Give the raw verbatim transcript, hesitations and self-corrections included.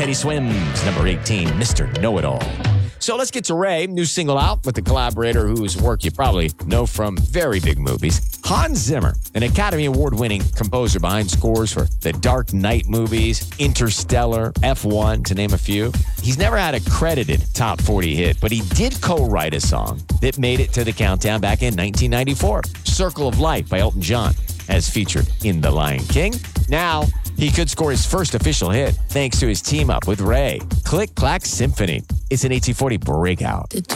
Teddy Swims, number eighteen, Mister Know-It-All. So let's get to Ray, new single out with the collaborator whose work you probably know from very big movies. Hans Zimmer, an Academy Award-winning composer behind scores for the Dark Knight movies, Interstellar, F one, to name a few. He's never had a credited top forty hit, but he did co-write a song that made it to the countdown back in nineteen ninety-four, Circle of Life by Elton John, as featured in The Lion King. Now, he could score his first official hit thanks to his team up with Ray. Click Clack Symphony. It's an eighteen forty breakout. The